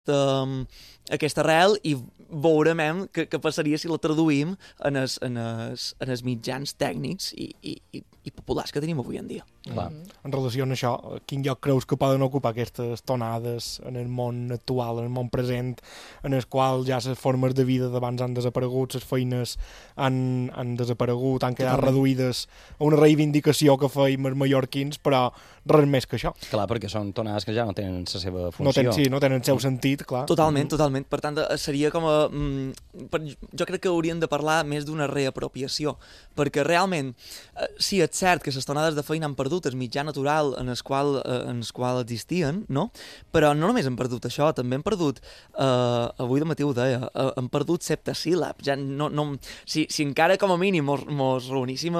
aquesta arrel i veurem què passaria si la traduïm en els mitjans tècnics i populars que tenim avui en dia. En relació amb això, quin lloc creus que poden ocupar aquestes tonades en el món actual, en el món present, en el qual ja les formes de vida d'abans han desaparegut, les feines han desaparegut, han quedat reduïdes a una reivindicació que feim els mallorquins, però res més que això. Clar, perquè són tonades que ja no tenen la seva funció. No tenen el seu sentit, clar. Totalment. Per tant, seria com a... Jo crec que hauríem de parlar més d'una reapropiació, perquè realment, sí, és cert que les tonades de feina han perdut el mitjà natural en el qual existien, no? Però no només han perdut això, també han perdut, avui de matí ho deia, han perdut septasíl·labs. Ja si encara com a mínim mos reuníssim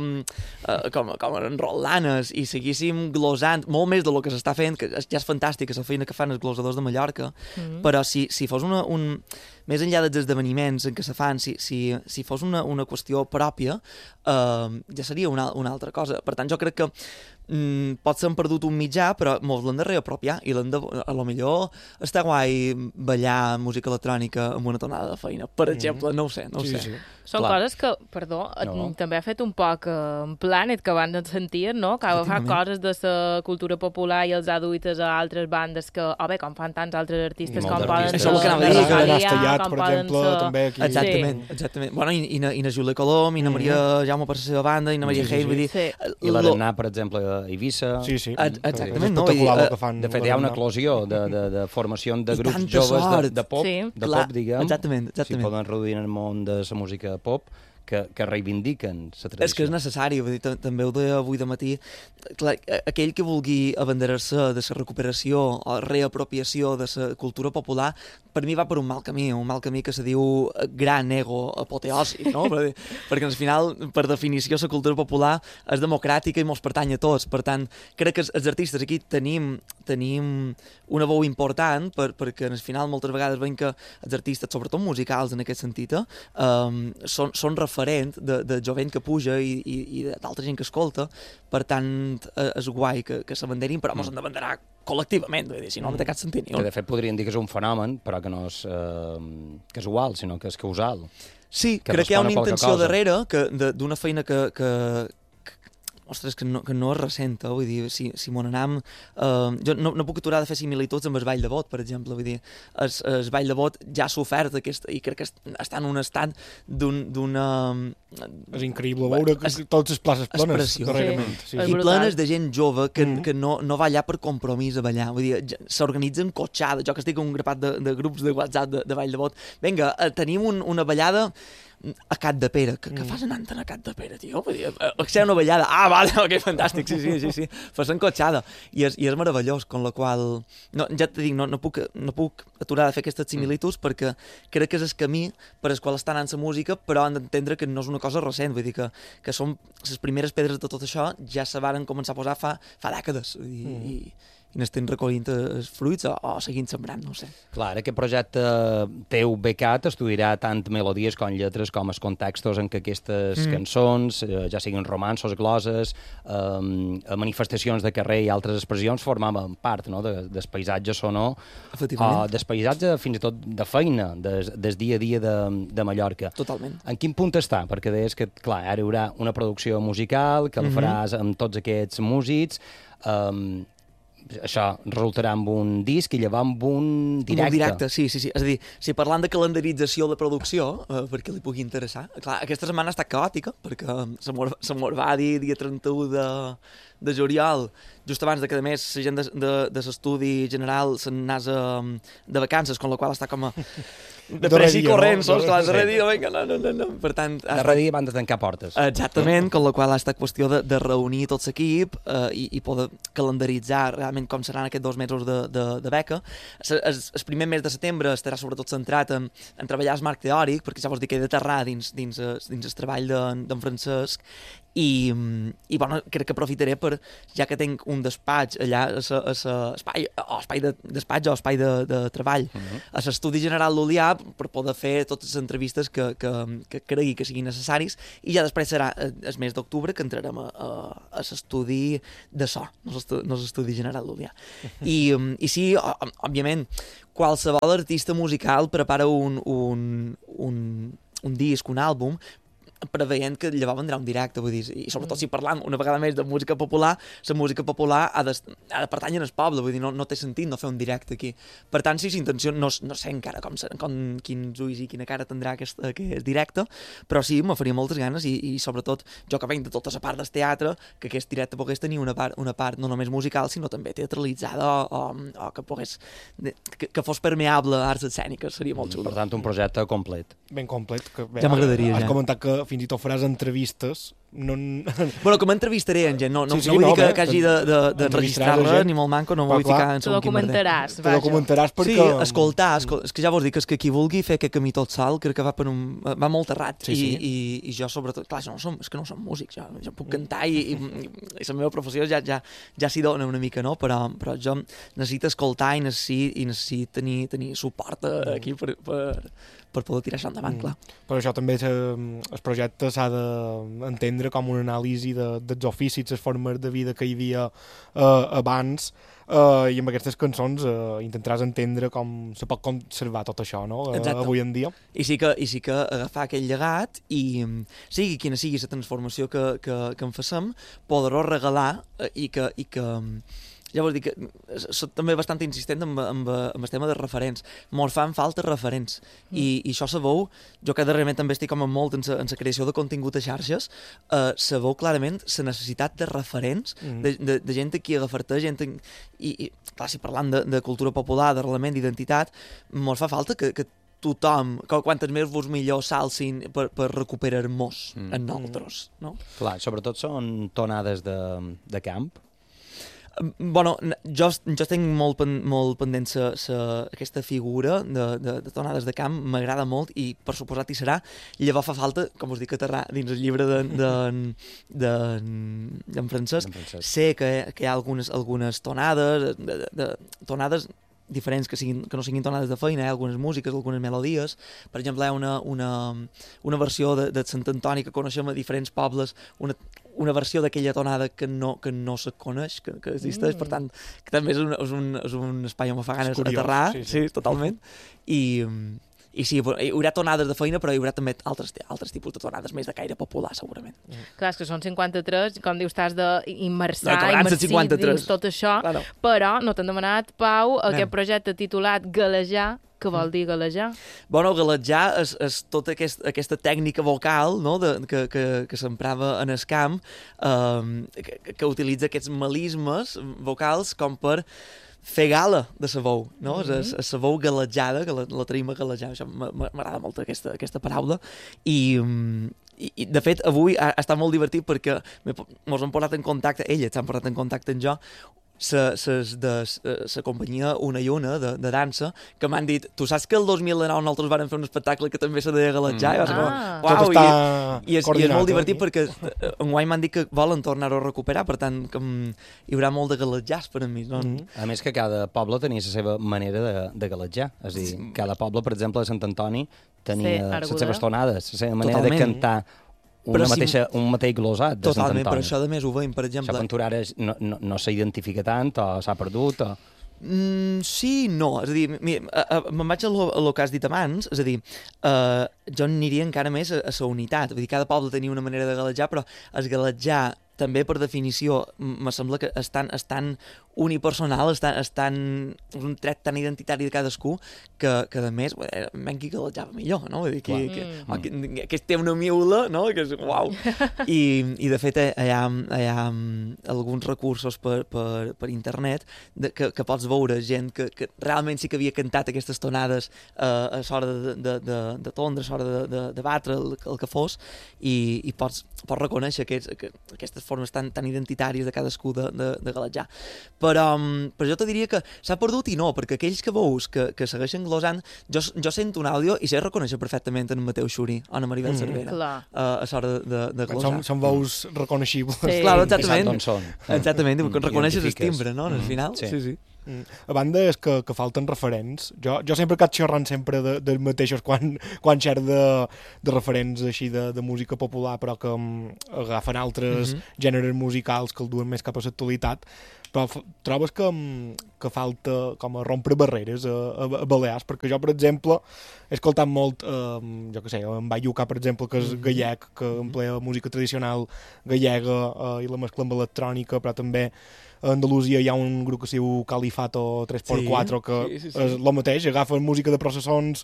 com en rotlanes i seguíssim glosant molt més del que s'està fent, que ja és fantàstic la feina que fan els glosadors de Mallorca, però si fos més enllà dels esdeveniments en què se fan, si fos una qüestió pròpia, ja seria una altra cosa. Per tant, jo crec que pot ser han perdut un mitjà, però molts l'han de reapropiar i a lo millor està guai ballar música electrònica amb una tonada de feina, per exemple, no ho sé. Sí. Són coses que, també ha fet un poc en Planet, que van sentir, no? Que fa coses de la cultura popular i els ha duit a altres bandes que, com fan tants altres artistes, com poden ser... Això és el que anava a dir, que Estellat, per exemple, també aquí. Exactament. Bueno, i na Júlia Colom, i na Maria Jaume per la seva banda, i na Maria Hayes, vull dir... I l'Arennà, per exemple, a Eivissa. Sí. Exactament, no? De fet, hi ha una eclosió de formació de grups joves de pop, diguem. Exactament. Si poden reduir en el món de la música pop, que reivindiquen la tradició. És que és necessari, vull dir, també ho deia avui de matí, clar, aquell que vulgui abanderar-se de la recuperació o reapropiació de la cultura popular, per mi va per un mal camí que se diu gran ego apoteosi, no? Perquè al final, per definició, la cultura popular és democràtica i mos pertany a tots. Per tant, crec que els artistes aquí tenim una veu important perquè al final moltes vegades veiem que els artistes, sobretot musicals en aquest sentit, són referent de jovent que puja i d'altra gent que escolta. Per tant, és guai que s'abanderin, però mos han d'abanderar col·lectivament, vull dir, si no té cap sentit. Que de fet podrien dir que és un fenomen, però que no és casual, sinó que és causal. Sí, crec que hi ha una intenció darrere d'una feina ostres, que no és recent, vull dir, si m'ho n'anam... Jo no puc aturar de fer similituds amb el Ball de Bot, per exemple, vull dir, el Ball de Bot ja s'ha ofert i crec que està en un estat d'una... És increïble veure totes les places plenes, darrerament. Sí. I plenes de gent jove que no va allà per compromís a ballar, vull dir, s'organitzen cotxades, jo que estic en un grapat de grups de WhatsApp de Ball de Bot, vinga, tenim una ballada a Cat de Pere, que fas anant a Cat de Pere, tio? Vull dir, ser una ballada, vale, ok, fantàstic, sí, fas encotxada, i és meravellós, con la qual, ja t'he dit, no puc aturar de fer aquestes similituds perquè crec que és el camí per el qual està anant la música, però han d'entendre que no és una cosa recent, vull dir que són les primeres pedres de tot això, ja se varen començar a posar fa dècades, i n'estem recollint els fruits o seguint sembrant, no ho sé. Clar, aquest projecte teu becat estudiarà tant melodies com lletres com els contextos en què aquestes cançons, ja siguin romanços, gloses, manifestacions de carrer i altres expressions, formaven part, no?, del paisatge sonor, del paisatge fins i tot de feina, del dia a dia de Mallorca. Totalment. En quin punt està? Perquè deies que, clar, ara hi haurà una producció musical, que la faràs amb tots aquests músics, això resultarà amb un disc i llavors amb un directe. Un directe, sí. És a dir, si parlant de calendarització de producció, perquè li pugui interessar, clar, aquesta setmana ha estat caòtica, perquè se mos va dir dia 31 de juliol, just abans que, a més, la gent de l'estudi general se'n anés de vacances, con la qual està com a... de pressa i corrents, clar, darrer dia, vinga, no. Per tant... Darrer dia van de tancar portes. Exactament, con la qual ha estat qüestió de reunir tot l'equip i poder calendaritzar realment com seran aquests 2 mesos de beca. El primer mes de setembre estarà sobretot centrat en treballar el marc teòric, perquè ja vols dir que he d'aterrar dins el treball d'en Francesc, i bueno, crec que aprofitaré per, ja que tinc un despatx allà, espai de despatx o espai de treball, a l'Estudi General Lul·lià, per poder fer totes les entrevistes que cregui que siguin necessaris, i ja després serà el mes d'octubre que entrarem a l'estudi de so, no l'Estudi General Lul·lià. I sí, òbviament, qualsevol artista musical prepara un disc, un àlbum, preveient que llavors vendrà un directe, vull dir, i sobretot si parlam una vegada més de música popular, la música popular ha de pertànyer al poble, vull dir, no té sentit no fer un directe aquí. Per tant, sí, l'intenció, no sé encara quins ulls i quina cara tindrà aquest directe, però sí, me faria moltes ganes i sobretot, jo que venc de tota la part del teatre, que aquest directe pogués tenir una part no només musical, sinó també teatralitzada o que pogués, que fos permeable a arts escèniques, seria molt xulo. Per tant, un projecte complet. Ben complet. Ja m'agradaria, Has comentat que fins i tot faràs entrevistes. Bueno, que m'entrevistaré en gent, no vull dir que hagi d'enregistrar-la, ni molt manco, no vull ficar en segon quin merder. Te documentaràs perquè... Sí, escoltar, és que ja vols dir que és que qui vulgui fer aquest camí tot sol, crec que va molt errat, i jo sobretot, clar, és que no som músics, jo puc cantar i la meva professió ja s'hi dona una mica, no? Però jo necessito escoltar i necessito tenir suport aquí per poder tirar això endavant, clar. Però això també el projecte s'ha d'entendre com una anàlisi dels oficis, les formes de vida que hi havia abans, i amb aquestes cançons intentaràs entendre com se pot conservar tot això, no? Avui en dia. I sí que agafar aquell llegat i sigui quina sigui la transformació que en facem, poder-ho regalar i que ja vols dir que soc també bastant insistent amb el tema de referents. Mos fan falta referents. I això sabeu, jo que darrerament també estic com molt en la creació de contingut a xarxes, sabeu clarament la necessitat de referents, de gent aquí agafar-te, gent... I clar, si parlant de cultura popular, d'arrelament, d'identitat, mos fa falta que tothom, que quantes més vos millor s'alcin per recuperar-nos en nosaltres, no? Clar, sobretot són tonades de camp. Bueno, jo tinc molt pendent aquesta figura de tonades de camp, m'agrada molt i per suposat hi serà. Llavors fa falta, com us dic, aterrar dins el llibre d'en Francesc. Sé que hi ha algunes tonades, tonades diferents que no siguin tonades de feina, algunes músiques, algunes melodies. Per exemple, hi ha una versió de Sant Antoni que coneixem a diferents pobles, una versió d'aquella tonada que no se coneix, que existeix, per tant, que també és un espai on me fa ganes aterrar, sí, totalment. I sí, hi haurà tonades de feina, però hi haurà també altres tipus de tonades més de caire popular, segurament. Clar, és que són 53, com dius, t'has d'immersar, immersit dins tot això, claro. Però no t'han demanat, Pau, aquest projecte titulat Galejar. Què vol dir galejar? Bueno, galejar és tota aquesta tècnica vocal, no? que s'emprava en el camp, que utilitza aquests melismes vocals com per fer gala de sa veu, no? És sa veu galejada, que la tenim a galejar. Això m'agrada molt aquesta paraula. I de fet, avui ha estat molt divertit perquè mos han posat en contacte, elles s'han posat en contacte amb jo, la companyia Una i Una de dansa, que m'han dit, tu saps que el 2009 nosaltres vam fer un espectacle que també se deia galejar? I és molt divertit perquè enguany m'han dit que volen tornar-ho a recuperar, per tant hi haurà molt de galejars per a mi. A més que cada poble tenia la seva manera de galejar, és a dir, cada poble, per exemple, a Sant Antoni tenia les seves tonades, la seva manera de cantar un mateix glosat de Sant Antoni. Totalment, però això de més ho veiem, per exemple... Això pintura ara no s'identifica tant o s'ha perdut o... Sí, no, és a dir, me'n vaig a lo que has dit abans, és a dir, jo aniria encara més a la unitat, vull dir, cada poble tenia una manera de galejar, però es galejar també per definició me sembla que és tan unipersonal, és un tret tan identitari de cadascú que a més, menys qui galejava millor, no? Vull dir, que té una miula, no? Que és uau! I de fet hi ha alguns recursos per internet que pots veure gent que realment sí que havia cantat aquestes tonades a l'hora de tondre, a l'hora de batre, el que fos, i pots reconèixer aquestes formes tan identitàries de cadascú de galejar. Però jo te diria que s'ha perdut i no, perquè aquells que veus que segueixen glosant, jo sento un àudio i sé reconèixer perfectament en Mateu Xuri o en Maribel Cervera a l'hora de glosar. Són veus reconeixibles. Sí. Clar, exactament. Exactament, reconeixes el timbre, no?, al final. Sí. A banda és que falten referents. Jo sempre cap xerrant sempre dels mateixos quan xer de referents així de música popular, però que agafen altres gèneres musicals que el duen més cap a l'actualitat. Però trobes que falta com a rompre barreres a Balears? Perquè jo, per exemple, he escoltat molt, jo què sé, en Bayuca, per exemple, que és gallec, que emplea música tradicional gallega i la mescla amb electrònica, però també a Andalusia hi ha un grup que es diu Califato 3x4 que és el mateix, agafen música de processons,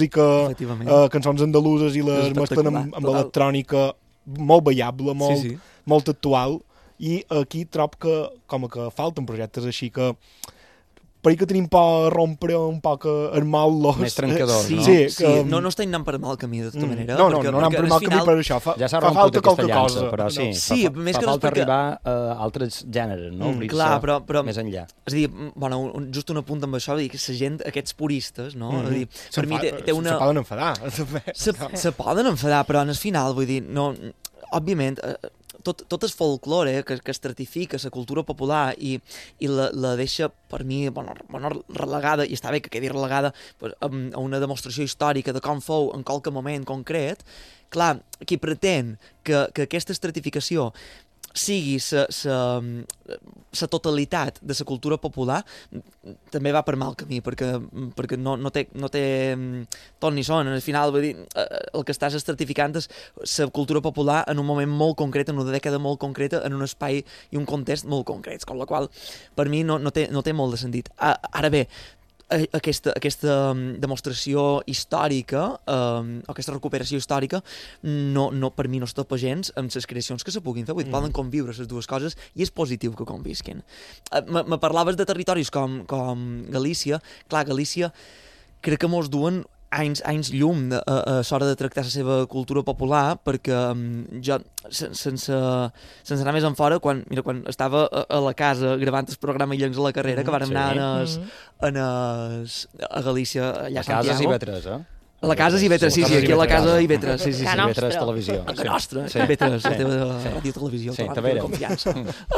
cançons andaluses i les mesclen amb electrònica molt ballable, molt actual, i aquí trob que falten projectes així que per que tenim por a rompre un poc el mal-los. Més trencadors, no? Sí, no estem anant per mal camí, de tota manera. No anem per mal camí per això. Ja s'ha romput aquesta llança, però sí, fa falta arribar a altres gèneres, no? Clar, però més enllà. És a dir, just un apunt amb això, dir que la gent, aquests puristes, no? Per mi té una... Se poden enfadar. Se poden enfadar, però en el final, vull dir, no... Òbviament, tot el folklore que estratifica la cultura popular i la deixa, per mi, relegada, i està bé que quedi relegada a una demostració històrica de com fou en qualque moment concret, clar, qui pretén que aquesta estratificació sigui la totalitat de la cultura popular també va per mal camí, perquè no té ton ni son. Al final, vull dir, el que estàs estratificant és la cultura popular en un moment molt concret, en una dècada molt concreta, en un espai i un context molt concrets, amb la qual per mi no té molt de sentit. Ara bé, aquesta demostració històrica o aquesta recuperació històrica per mi no es topa gens amb les creacions que se puguin fer. Poden conviure les dues coses i és positiu que convisquin. Me parlaves de territoris com Galícia. Clar, Galícia crec que mos duen anys llum a l'hora de tractar la seva cultura popular, perquè jo, sense anar més enfora, quan estava a la casa gravant el programa Illencs a la carrera, que vàrem anar a Galícia, allà a Santiago. A Cases i Vetres, A la Casa Ivetres, sí, aquí a la Casa Ivetres, sí. Ivetres Televisió. A la nostra, Ivetres, la teva ràdio televisió, de confiança.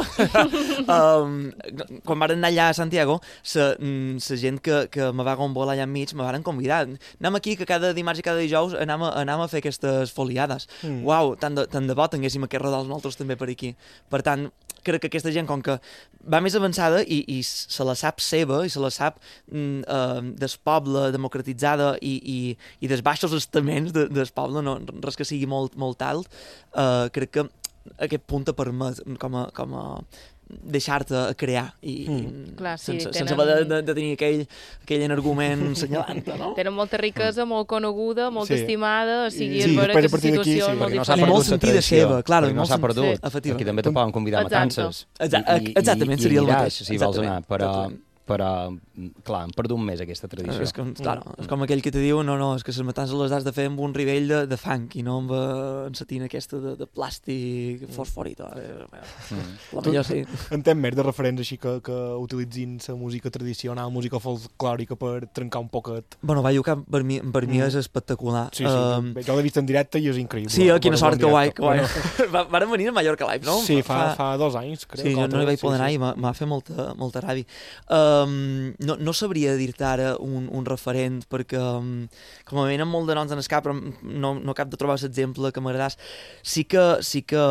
Quan varen anar allà a Santiago, la gent que me va gombolar allà enmig me varen convidar. Anem aquí, que cada dimarts i cada dijous anem a fer aquestes foliades. Uau, tant de bo tinguéssim aquest rodals nosaltres també per aquí. Per tant, crec que aquesta gent, com que va més avançada i se la sap seva, i se la sap del poble, democratitzada i dels baixos estaments del poble, no, res que sigui molt alt, crec que aquest punt te permet com a deixar-te crear sense haver de tenir aquell argument assenyalant, no? Tenen molta riquesa, molt coneguda, molt estimada, o sigui, és vera que la situació molt diferent. Molt sentida seva, clar. No s'ha perdut. Aquí també te poden convidar a matances. Exactament, seria el mateix. Si vols anar, però, clar, hem perdut més aquesta tradició. És com aquell que te diu, no, és que les matances les has de fer amb un nivell de fang i no amb la tina aquesta de plàstic fosforit. La millor sí. Entenc més de referents així que utilitzin la música tradicional, música folclòrica per trencar un poquet. Bueno, Bayuca per mi és espectacular. Sí. Jo l'he vist en directe i és increïble. Sí, quina sort, que guai. Varen venir a Mallorca Live, no? Sí, fa 2 anys, crec. Sí, jo no hi vaig poder anar i m'ha fet molta ràbia. No sabria dir-te ara un referent, perquè com a venen molt de noms en el cap, però no cap de trobar l'exemple que m'agradàs. Sí que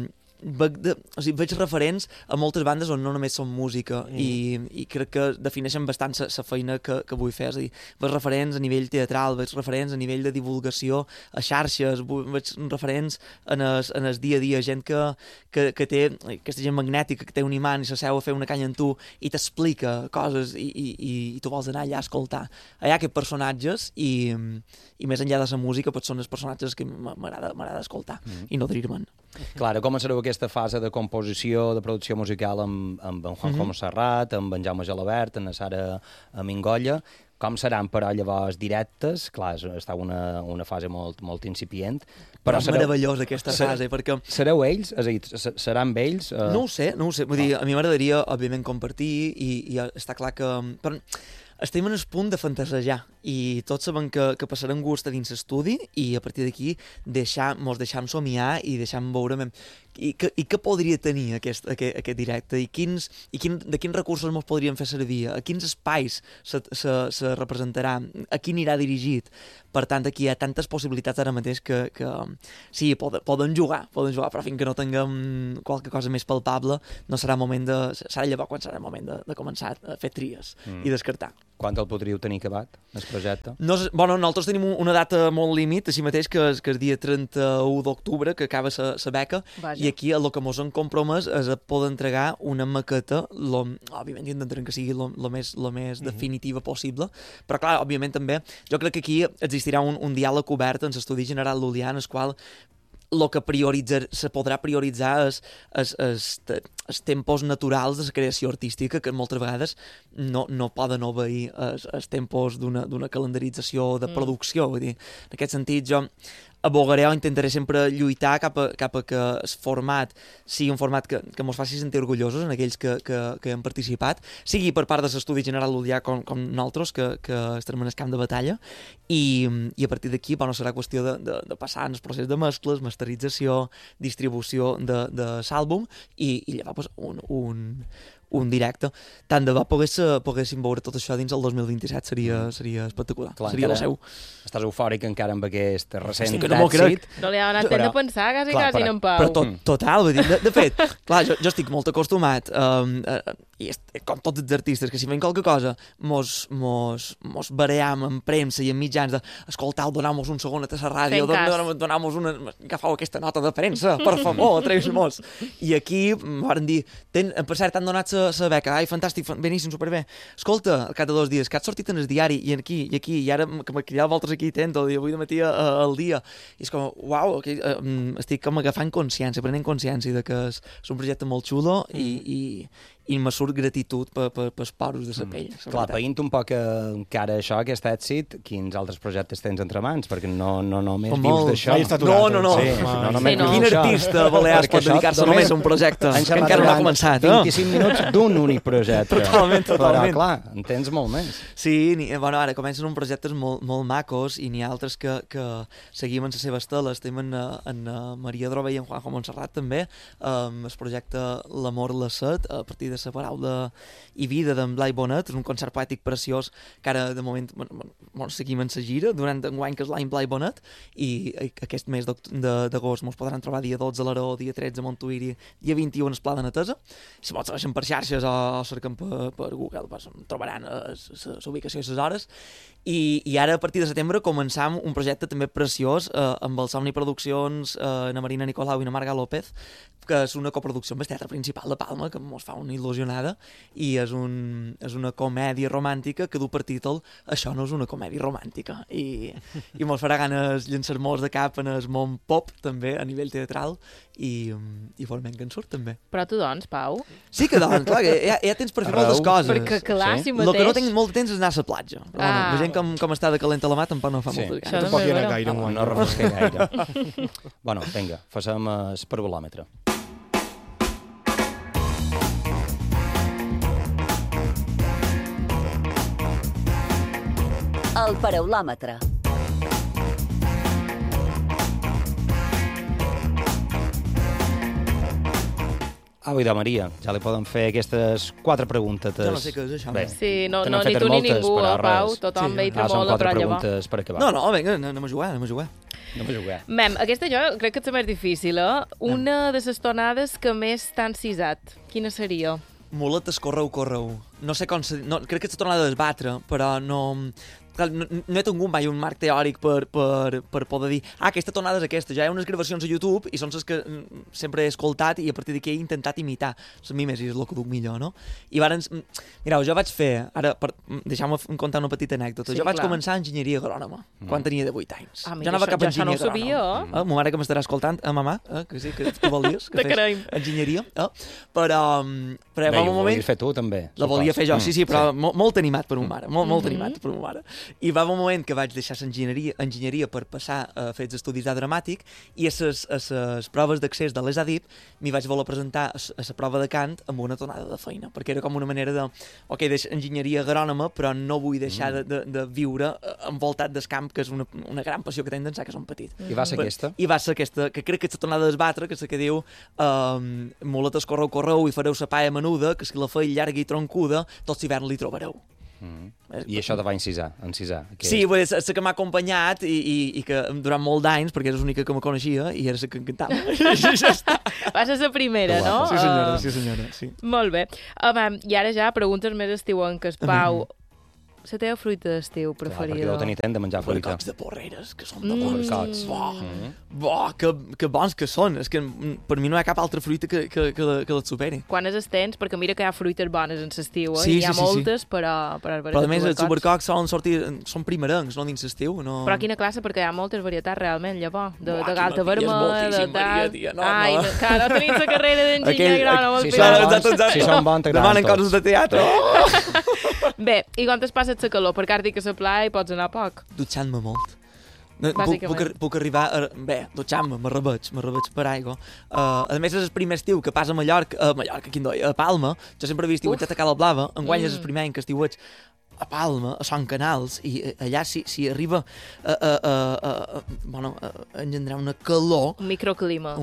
veig referents a moltes bandes on no només són música i crec que defineixen bastant la feina que vull fer. És a dir, veig referents a nivell teatral, veig referents a nivell de divulgació a xarxes, veig referents en el dia a dia, gent que té aquesta gent magnètica, que té un imant i s'asseu a fer una canya amb tu i t'explica coses i tu vols anar allà a escoltar. Hi ha aquests personatges i més enllà de la música són els personatges que m'agrada escoltar i nodrir-me'n. Clar, començareu aquesta fase de composició, de producció musical amb en Juanjo Montserrat, amb en Jaume Gelabert, en la Sara Mingolla. Com seran, però, llavors, directes? Clar, està una fase molt incipient. Però és meravellosa aquesta fase, perquè... Sereu ells? És a dir, seran ells? No ho sé. Vull dir, a mi m'agradaria, òbviament, compartir i està clar que... Però estem en el punt de fantasejar i tots sabem que passarem gust a dins l'estudi i a partir d'aquí mos deixam somiar i deixam veure i què podria tenir aquest directe i de quins recursos mos podríem fer servir, a quins espais se representarà, a qui anirà dirigit. Per tant, aquí hi ha tantes possibilitats ara mateix que sí, poden jugar, però fins que no tinguem qualque cosa més palpable no serà serà llavors quan serà el moment de començar a fer tries i descartar. Quan el podríeu tenir acabat, el projecte? Nosaltres tenim una data molt límit, així mateix, que és el dia 31 d'octubre, que acaba la beca. Vaja. I aquí el que ens hem compromès és a poder entregar una maqueta, òbviament intentarem que sigui lo més definitiva possible, però clar, òbviament també, jo crec que aquí existirà un diàleg obert en l'Estudi General Lul·lià, en el qual el que se podrà prioritzar els tempos naturals de la creació artística, que moltes vegades no poden obeir els tempos d'una calendarització de producció. Vull dir, en aquest sentit, jo abogaré o intentaré sempre lluitar cap a que el format sigui un format que ens faci sentir orgullosos en aquells que hem participat, sigui per part de l'Estudi General Lul·lià com nosaltres, que estarem en el camp de batalla, i a partir d'aquí serà qüestió de passar en el procés de mescles, masterització, distribució de l'àlbum, i llavors un directe. Tant de bo poguéssim veure tot això dins el 2027 seria espectacular. Clar, seria el seu. Estàs eufòric encara amb aquest recent èxit. No li ha donat temps de pensar, quasi en Pau. Però total, vull dir, de fet, clar, jo estic molt acostumat, i com tots els artistes, que si fem qualque cosa mos baream en premsa i en mitjans escoltau, donau-mos un segon a la ràdio, donau-mos agafau aquesta nota de premsa, per favor, atreveix-mos. I aquí van dir, per cert, han donat la beca, fantàstic, beníssim, superbé. Escolta, al cap de 2 dies, que has sortit en el diari, i aquí, i ara que m'he cridat voltes aquí atento, i avui de matí al dia. I és com, uau, estic com agafant consciència, prenent consciència de que és un projecte molt xulo i me surt gratitud pels poros de la pell. Clar, païnt un poc encara això, aquest èxit, quins altres projectes tens entre mans? Perquè no només vius d'això. No. Quin artista balear es pot dedicar-se només a un projecte? Que encara no ha començat. 25 minuts d'un únic projecte. Totalment. Però, clar, en tens molt més. Sí, ara comencen uns projectes molt macos i n'hi ha altres que seguim en les seves teles. Tenim en Maria Droba i en Juanjo Montserrat també, el projecte L'amor la set, a partir de la paraula i vida d'en Blai Bonet, és un concert poètic preciós que ara de moment seguim en la gira durant enguany, que és l'any Blai Bonet, i aquest mes d'agost ens podran trobar dia 12 a l'Aró, dia 13 a Montuïri, dia 21 a Esplà de Netesa. Si vols segueixen per xarxes o cerquen per Google, trobaran la ubicació i les hores. I ara, a partir de setembre, començam un projecte també preciós amb el Somni Produccions, na Marina Nicolau i na Marga López, que és una coproducció amb el Teatre Principal de Palma, que mos fa una il·lusionada, i és una comèdia romàntica que du per títol Això no és una comèdia romàntica, i mos farà ganes llançar-mos de cap en el món pop, també, a nivell teatral, i veurem que en surt, també. Però tu, doncs, Pau? Sí que, doncs, clar, ja tens per fer moltes coses. Perquè, clar, si mateix... El que no tinc molt de temps és anar a la platja. La gent com està de calenta la mà tampoc no fa moltes ganes. Tampoc hi ha gaire. No refresca gaire. Bueno, vinga, passem el parvulòmetre. El paraulòmetre. Au, idò, Maria, ja li poden fer aquestes 4 preguntes. Jo no sé què és això. Bé, sí, no ni tu ni ningú, Pau, tothom ve i tremola, són 4 però preguntes per acabar. No, vinga, anem a jugar. Mem, aquesta jo crec que és la més difícil, Una de les tonades que més t'ha encisat, quina seria? Muletes, correu. No sé com... crec que és la tornada d'esbatre, però no... clar, no he tingut mai un marc teòric per poder dir aquesta tonada és aquesta. Ja hi ha unes gravacions a YouTube i són les que sempre he escoltat i a partir d'aquí he intentat imitar les mimes i és el que duc millor, no? I mireu, jo vaig fer, ara, deixeu-me contar una petita anècdota, jo vaig començar enginyeria agrònoma quan tenia 18 anys. Mira, jo això no ho sabia. Ma mare que m'estarà escoltant, mamà, que sí, que tu volies que fes enginyeria, però va un moment... Volies fer tu, també. La volia fer jo, sí, però molt animat per ma mare, molt animat per ma mare. I va un moment que vaig deixar enginyeria per passar a fer els estudis d'art dramàtic i a les proves d'accés de l'ESADIP m'hi vaig voler presentar a la prova de cant amb una tonada de feina, perquè era com una manera de, enginyeria agrònoma, però no vull deixar de viure envoltat del camp, que és una gran passió que tinc d'ençà que som petit. I va ser aquesta? I va ser aquesta, que crec que és la tonada d'esbatre, que és la que diu muletes correu i fareu sa paia menuda, que si la feia llarga i troncuda, tot l'hivern li trobareu. I això te va encisar. Sí, és la que m'ha acompanyat i que durant molt d'anys, perquè era l'única que me coneixia i era la que cantava. Va ser la primera, no? Sí, senyora. Sí. Molt bé. I ara ja preguntes més estiuenques, Pau. La teva fruita d'estiu preferida? Perquè deu tenir temps de menjar fruita. Barcocs de Porreres, que són de bons. Que bons que són. És que per mi no hi ha cap altra fruita que les superi. Quan es tens? Perquè mira que hi ha fruites bones en l'estiu, i hi ha moltes, però a més els barcocs són primerencs, no dins l'estiu. Però quina classe? Perquè hi ha moltes varietats realment, llavors. De galta vermella, Ai, no tenim la carrera d'enginyer agrònom. Si són bons, t'agraden demanen coses de teatre. Bé, i quan es passa la calor? Per Càrtic a la playa hi pots anar poc? Dutxant-me molt. Puc arribar dutxant-me, m'arrebeig per aigua. A més, és el primer estiu que passa a Mallorca, a Palma. Jo sempre havia estiuatjat a Cala Blava, enguany és el primer any que estiuatge a Palma, a Son Canals, i allà si arriba a engendrar una calor... Un microclima.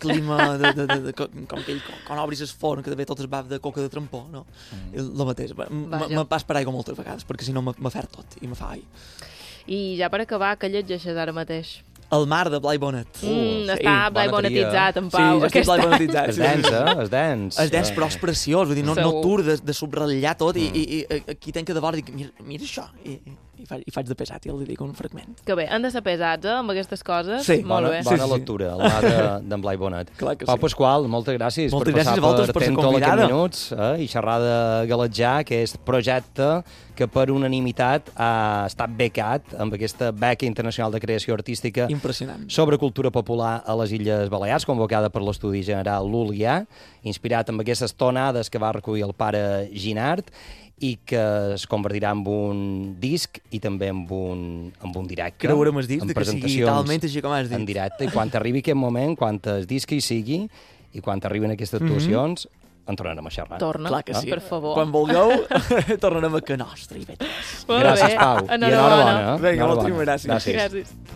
Com quan obris el forn, que ve tot es baf de coca de trampó, no? El mateix. Me pas per aigua moltes vegades, perquè si no m'afer tot i me fa ai. I ja per acabar, què llegeixes ara mateix? El mar de Blai Bonet. Està Blai Bonetitzat, en Pau. Sí, Blai Bonetitzat. És dens. És dens, però és preciós. Vull dir, no tur de subratllar tot i aquí tenc que de vora dic, mira això. I faig de pesat i el dic un fragment. Que bé, han de ser pesats, amb aquestes coses. Sí, molt bé. Bona lectura, el mar d'en Blai Bonet. Pau Pasqual, moltes gràcies per passar per Tento aquests minuts i xerrar de Galetjar, que és projecte que per unanimitat ha estat becat amb aquesta beca internacional de creació artística sobre cultura popular a les Illes Balears, convocada per l'Estudi General Lul·lià, inspirat amb aquestes tonades que va recollir el pare Ginard i que es convertirà en un disc i també en un directe. Creurem el disc, que sigui talment així com has dit. En directe, i quan arribi aquest moment, quan el disc hi sigui i quan arriben aquestes actuacions, en tornarem a xerrar. Torna, clar que sí. Per favor. Quan vulgueu, tornarem a que nostre. Gràcies, Pau. Enhorabona. Vinga, moltes gràcies. Gràcies.